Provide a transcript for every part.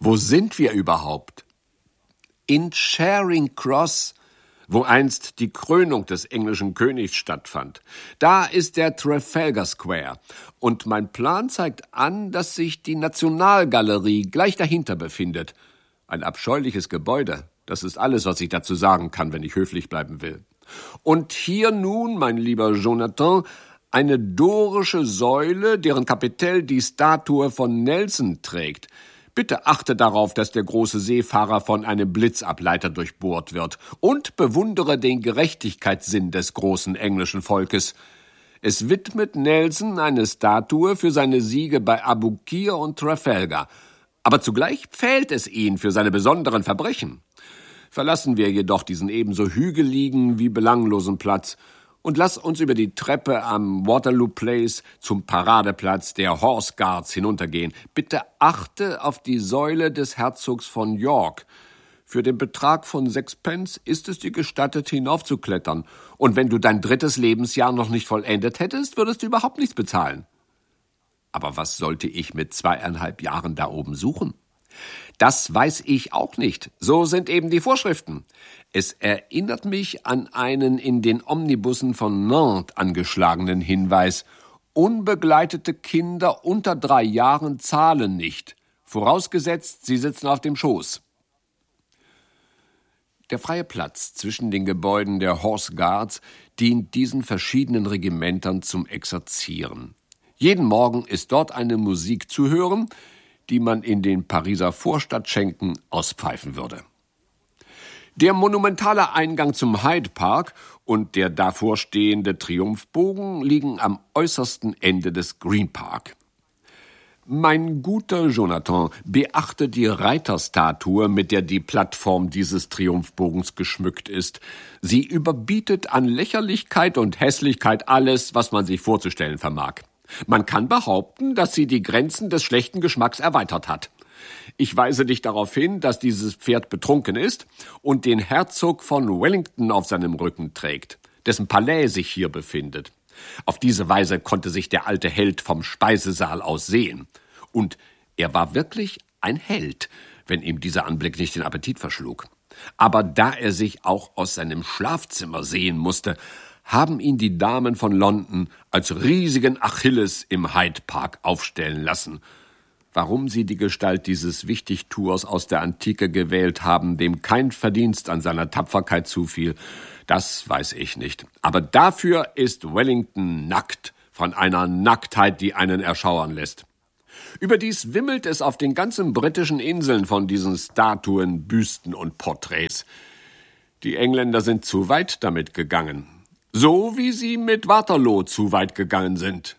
Wo sind wir überhaupt? In Charing Cross, wo einst die Krönung des englischen Königs stattfand. Da ist der Trafalgar Square. Und mein Plan zeigt an, dass sich die Nationalgalerie gleich dahinter befindet. Ein abscheuliches Gebäude. Das ist alles, was ich dazu sagen kann, wenn ich höflich bleiben will. Und hier nun, mein lieber Jonathan, eine dorische Säule, deren Kapitell die Statue von Nelson trägt. Bitte achte darauf, dass der große Seefahrer von einem Blitzableiter durchbohrt wird und bewundere den Gerechtigkeitssinn des großen englischen Volkes. Es widmet Nelson eine Statue für seine Siege bei Aboukir und Trafalgar, aber zugleich pfählt es ihn für seine besonderen Verbrechen. Verlassen wir jedoch diesen ebenso hügeligen wie belanglosen Platz und lass uns über die Treppe am Waterloo Place zum Paradeplatz der Horse Guards hinuntergehen. Bitte achte auf die Säule des Herzogs von York. Für den Betrag von 6 Pence ist es dir gestattet, hinaufzuklettern. Und wenn du dein 3. Lebensjahr noch nicht vollendet hättest, würdest du überhaupt nichts bezahlen. Aber was sollte ich mit 2,5 Jahren da oben suchen? Das weiß ich auch nicht. So sind eben die Vorschriften. Es erinnert mich an einen in den Omnibussen von Nantes angeschlagenen Hinweis. Unbegleitete Kinder unter 3 Jahren zahlen nicht. Vorausgesetzt, sie sitzen auf dem Schoß. Der freie Platz zwischen den Gebäuden der Horse Guards dient diesen verschiedenen Regimentern zum Exerzieren. Jeden Morgen ist dort eine Musik zu hören, die man in den Pariser Vorstadtschenken auspfeifen würde. Der monumentale Eingang zum Hyde Park und der davorstehende Triumphbogen liegen am äußersten Ende des Green Park. Mein guter Jonathan, beachte die Reiterstatue, mit der die Plattform dieses Triumphbogens geschmückt ist. Sie überbietet an Lächerlichkeit und Hässlichkeit alles, was man sich vorzustellen vermag. Man kann behaupten, dass sie die Grenzen des schlechten Geschmacks erweitert hat. Ich weise dich darauf hin, dass dieses Pferd betrunken ist und den Herzog von Wellington auf seinem Rücken trägt, dessen Palais sich hier befindet. Auf diese Weise konnte sich der alte Held vom Speisesaal aus sehen. Und er war wirklich ein Held, wenn ihm dieser Anblick nicht den Appetit verschlug. Aber da er sich auch aus seinem Schlafzimmer sehen musste, haben ihn die Damen von London als riesigen Achilles im Hyde Park aufstellen lassen. Warum sie die Gestalt dieses Wichtigtuers aus der Antike gewählt haben, dem kein Verdienst an seiner Tapferkeit zufiel, das weiß ich nicht. Aber dafür ist Wellington nackt, von einer Nacktheit, die einen erschauern lässt. Überdies wimmelt es auf den ganzen britischen Inseln von diesen Statuen, Büsten und Porträts. Die Engländer sind zu weit damit gegangen. So wie sie mit Waterloo zu weit gegangen sind.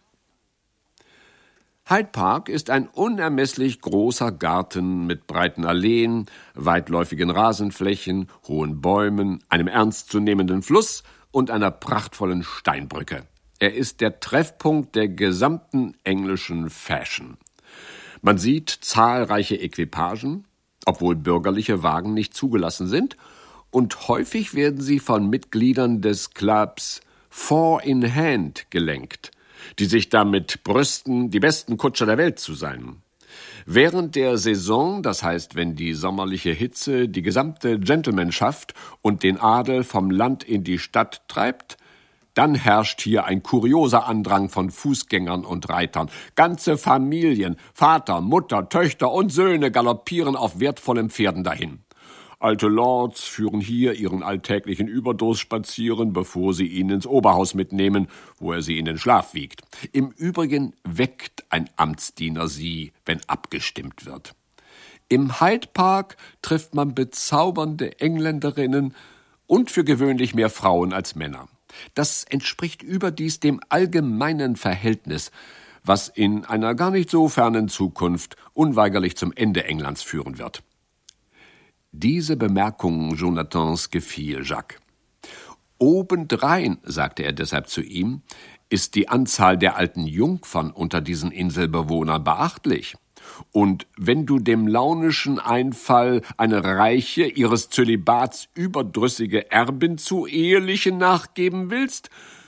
Hyde Park ist ein unermesslich großer Garten mit breiten Alleen, weitläufigen Rasenflächen, hohen Bäumen, einem ernstzunehmenden Fluss und einer prachtvollen Steinbrücke. Er ist der Treffpunkt der gesamten englischen Fashion. Man sieht zahlreiche Equipagen, obwohl bürgerliche Wagen nicht zugelassen sind, und häufig werden sie von Mitgliedern des Clubs Four in Hand gelenkt, die sich damit brüsten, die besten Kutscher der Welt zu sein. Während der Saison, das heißt, wenn die sommerliche Hitze die gesamte Gentlemenschaft und den Adel vom Land in die Stadt treibt, dann herrscht hier ein kurioser Andrang von Fußgängern und Reitern. Ganze Familien, Vater, Mutter, Töchter und Söhne galoppieren auf wertvollen Pferden dahin. Alte Lords führen hier ihren alltäglichen Überdurst spazieren, bevor sie ihn ins Oberhaus mitnehmen, wo er sie in den Schlaf wiegt. Im Übrigen weckt ein Amtsdiener sie, wenn abgestimmt wird. Im Hyde Park trifft man bezaubernde Engländerinnen und für gewöhnlich mehr Frauen als Männer. Das entspricht überdies dem allgemeinen Verhältnis, was in einer gar nicht so fernen Zukunft unweigerlich zum Ende Englands führen wird. Diese Bemerkung Jonathans gefiel Jacques. Obendrein, sagte er deshalb zu ihm, ist die Anzahl der alten Jungfern unter diesen Inselbewohnern beachtlich. Und wenn du dem launischen Einfall eine reiche, ihres Zölibats überdrüssige Erbin zu ehelichen nachgeben willst,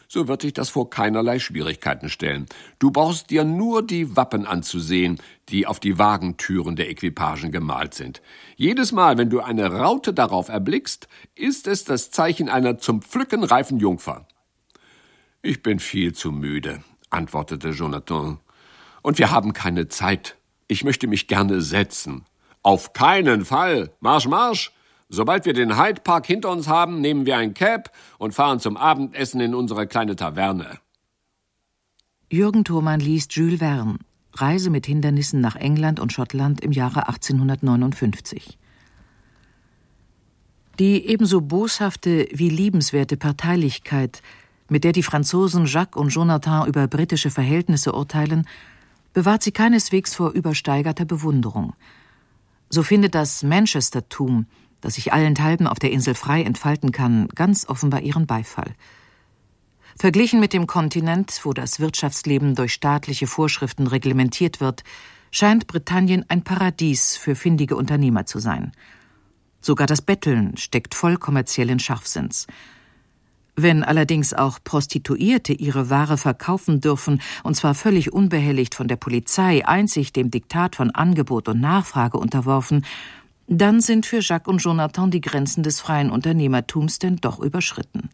so wird dich das vor keinerlei Schwierigkeiten stellen. Du brauchst dir nur die Wappen anzusehen, die auf die Wagentüren der Equipagen gemalt sind. Jedes Mal, wenn du eine Raute darauf erblickst, ist es das Zeichen einer zum Pflücken reifen Jungfer. »Ich bin viel zu müde«, antwortete Jonathan. »Und wir haben keine Zeit. Ich möchte mich gerne setzen.« »Auf keinen Fall! Marsch, Marsch! Sobald wir den Hyde Park hinter uns haben, nehmen wir ein Cab und fahren zum Abendessen in unsere kleine Taverne.« Jürgen Thurmann liest Jules Verne, Reise mit Hindernissen nach England und Schottland im Jahre 1859. Die ebenso boshafte wie liebenswerte Parteilichkeit, mit der die Franzosen Jacques und Jonathan über britische Verhältnisse urteilen, bewahrt sie keineswegs vor übersteigerter Bewunderung. So findet das Manchestertum, das sich allenthalben auf der Insel frei entfalten kann, ganz offenbar ihren Beifall. Verglichen mit dem Kontinent, wo das Wirtschaftsleben durch staatliche Vorschriften reglementiert wird, scheint Britannien ein Paradies für findige Unternehmer zu sein. Sogar das Betteln steckt voll kommerziellen Scharfsinns. Wenn allerdings auch Prostituierte ihre Ware verkaufen dürfen, und zwar völlig unbehelligt von der Polizei, einzig dem Diktat von Angebot und Nachfrage unterworfen, dann sind für Jacques und Jonathan die Grenzen des freien Unternehmertums denn doch überschritten.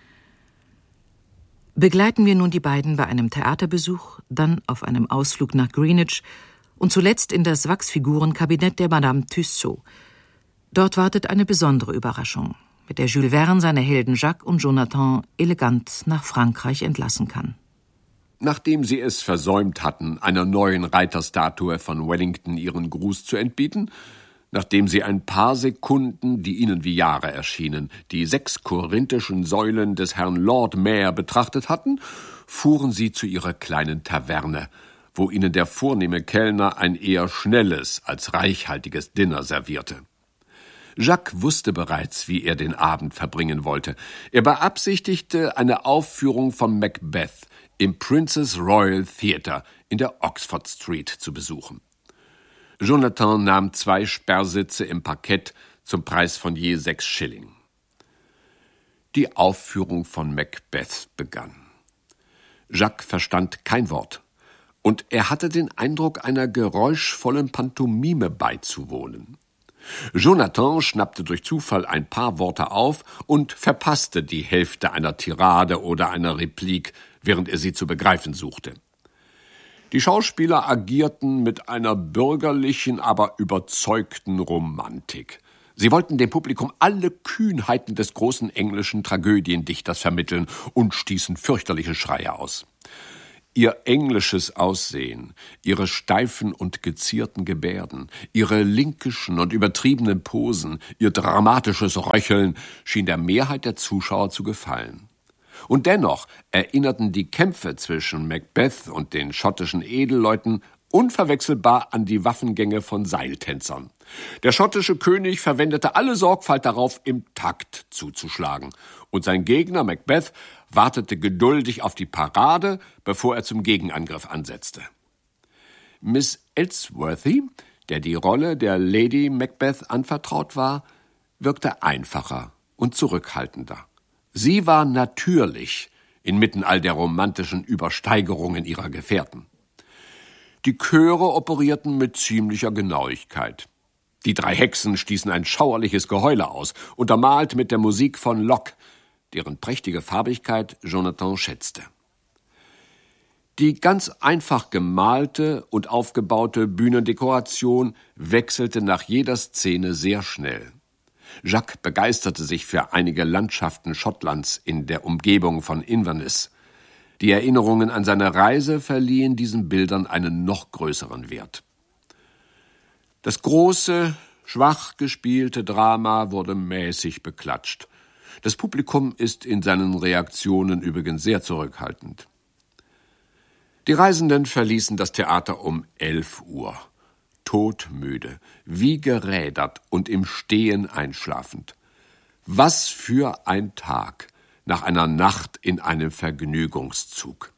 Begleiten wir nun die beiden bei einem Theaterbesuch, dann auf einem Ausflug nach Greenwich und zuletzt in das Wachsfigurenkabinett der Madame Tussaud. Dort wartet eine besondere Überraschung, mit der Jules Verne seine Helden Jacques und Jonathan elegant nach Frankreich entlassen kann. Nachdem sie es versäumt hatten, einer neuen Reiterstatue von Wellington ihren Gruß zu entbieten, nachdem sie ein paar Sekunden, die ihnen wie Jahre erschienen, die 6 korinthischen Säulen des Herrn Lord Mayor betrachtet hatten, fuhren sie zu ihrer kleinen Taverne, wo ihnen der vornehme Kellner ein eher schnelles als reichhaltiges Dinner servierte. Jacques wusste bereits, wie er den Abend verbringen wollte. Er beabsichtigte, eine Aufführung von Macbeth im Princess Royal Theatre in der Oxford Street zu besuchen. Jonathan nahm 2 Sperrsitze im Parkett zum Preis von je 6 Schilling. Die Aufführung von Macbeth begann. Jacques verstand kein Wort, und er hatte den Eindruck, einer geräuschvollen Pantomime beizuwohnen. Jonathan schnappte durch Zufall ein paar Worte auf und verpasste die Hälfte einer Tirade oder einer Replik, während er sie zu begreifen suchte. Die Schauspieler agierten mit einer bürgerlichen, aber überzeugten Romantik. Sie wollten dem Publikum alle Kühnheiten des großen englischen Tragödiendichters vermitteln und stießen fürchterliche Schreie aus. Ihr englisches Aussehen, ihre steifen und gezierten Gebärden, ihre linkischen und übertriebenen Posen, ihr dramatisches Röcheln schien der Mehrheit der Zuschauer zu gefallen. Und dennoch erinnerten die Kämpfe zwischen Macbeth und den schottischen Edelleuten unverwechselbar an die Waffengänge von Seiltänzern. Der schottische König verwendete alle Sorgfalt darauf, im Takt zuzuschlagen, und sein Gegner Macbeth wartete geduldig auf die Parade, bevor er zum Gegenangriff ansetzte. Miss Elsworthy, der die Rolle der Lady Macbeth anvertraut war, wirkte einfacher und zurückhaltender. Sie war natürlich inmitten all der romantischen Übersteigerungen ihrer Gefährten. Die Chöre operierten mit ziemlicher Genauigkeit. Die 3 Hexen stießen ein schauerliches Geheule aus, untermalt mit der Musik von Locke, deren prächtige Farbigkeit Jonathan schätzte. Die ganz einfach gemalte und aufgebaute Bühnendekoration wechselte nach jeder Szene sehr schnell. Jacques begeisterte sich für einige Landschaften Schottlands in der Umgebung von Inverness. Die Erinnerungen an seine Reise verliehen diesen Bildern einen noch größeren Wert. Das große, schwach gespielte Drama wurde mäßig beklatscht. Das Publikum ist in seinen Reaktionen übrigens sehr zurückhaltend. Die Reisenden verließen das Theater um 11 Uhr. Todmüde, wie gerädert und im Stehen einschlafend. Was für ein Tag nach einer Nacht in einem Vergnügungszug.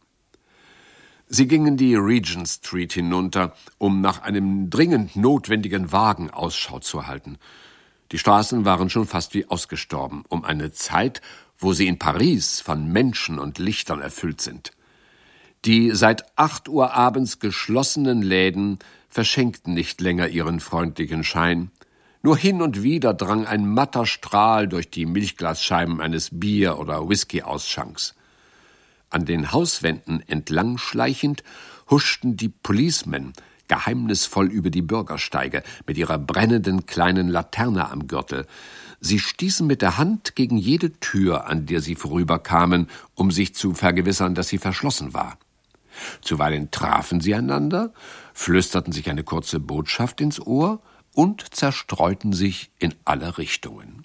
Sie gingen die Regent Street hinunter, um nach einem dringend notwendigen Wagen Ausschau zu halten. Die Straßen waren schon fast wie ausgestorben, um eine Zeit, wo sie in Paris von Menschen und Lichtern erfüllt sind. Die seit 8 Uhr abends geschlossenen Läden verschenkten nicht länger ihren freundlichen Schein. Nur hin und wieder drang ein matter Strahl durch die Milchglasscheiben eines Bier- oder Whisky-Ausschanks. An den Hauswänden entlang schleichend huschten die Policemen geheimnisvoll über die Bürgersteige mit ihrer brennenden kleinen Laterne am Gürtel. Sie stießen mit der Hand gegen jede Tür, an der sie vorüberkamen, um sich zu vergewissern, dass sie verschlossen war. Zuweilen trafen sie einander, flüsterten sich eine kurze Botschaft ins Ohr und zerstreuten sich in alle Richtungen.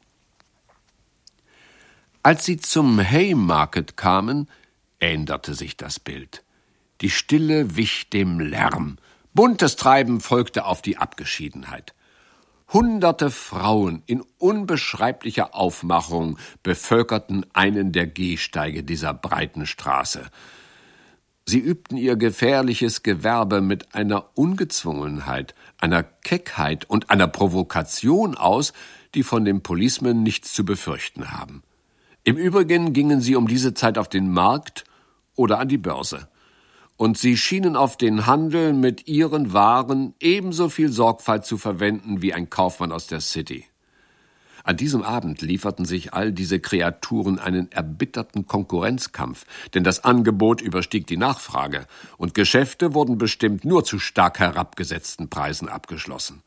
Als sie zum Haymarket kamen, änderte sich das Bild. Die Stille wich dem Lärm. Buntes Treiben folgte auf die Abgeschiedenheit. Hunderte Frauen in unbeschreiblicher Aufmachung bevölkerten einen der Gehsteige dieser breiten Straße. Sie übten ihr gefährliches Gewerbe mit einer Ungezwungenheit, einer Keckheit und einer Provokation aus, die von den Policemen nichts zu befürchten haben. Im Übrigen gingen sie um diese Zeit auf den Markt oder an die Börse. Und sie schienen auf den Handel mit ihren Waren ebenso viel Sorgfalt zu verwenden wie ein Kaufmann aus der City. An diesem Abend lieferten sich all diese Kreaturen einen erbitterten Konkurrenzkampf, denn das Angebot überstieg die Nachfrage und Geschäfte wurden bestimmt nur zu stark herabgesetzten Preisen abgeschlossen.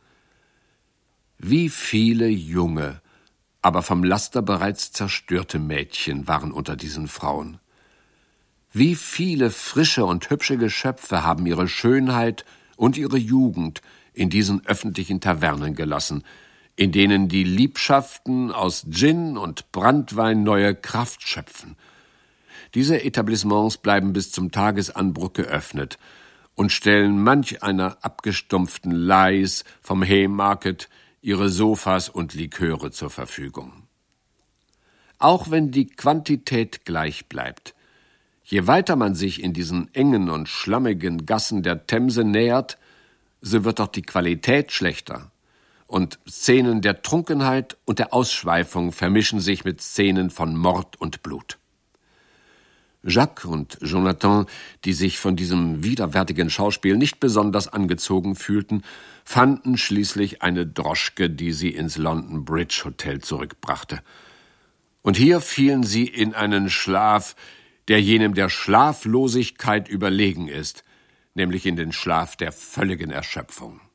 Wie viele junge, aber vom Laster bereits zerstörte Mädchen waren unter diesen Frauen. Wie viele frische und hübsche Geschöpfe haben ihre Schönheit und ihre Jugend in diesen öffentlichen Tavernen gelassen, in denen die Liebschaften aus Gin und Branntwein neue Kraft schöpfen. Diese Etablissements bleiben bis zum Tagesanbruch geöffnet und stellen manch einer abgestumpften Lais vom Haymarket ihre Sofas und Liköre zur Verfügung. Auch wenn die Quantität gleich bleibt, je weiter man sich in diesen engen und schlammigen Gassen der Themse nähert, so wird doch die Qualität schlechter. Und Szenen der Trunkenheit und der Ausschweifung vermischen sich mit Szenen von Mord und Blut. Jacques und Jonathan, die sich von diesem widerwärtigen Schauspiel nicht besonders angezogen fühlten, fanden schließlich eine Droschke, die sie ins London Bridge Hotel zurückbrachte. Und hier fielen sie in einen Schlaf, der jenem der Schlaflosigkeit überlegen ist, nämlich in den Schlaf der völligen Erschöpfung.